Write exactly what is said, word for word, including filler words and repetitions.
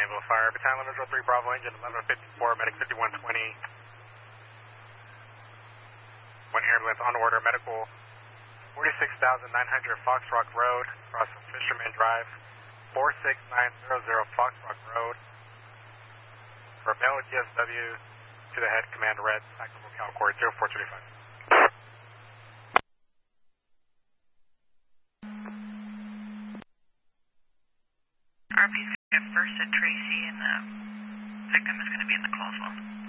Mayville Fire. Battalion eleven oh three Bravo engine eleven fifty-four, medic fifty-one twenty. One ambulance on order, medical forty-six thousand nine hundred Fox Rock Road, across from Fisherman Drive, four six nine zero zero Fox Rock Road. For male D S W to the head, Command Red, tactical Cal Cord zero four three five. R P's going to get first at Tracy, and the victim is going to be in the close one.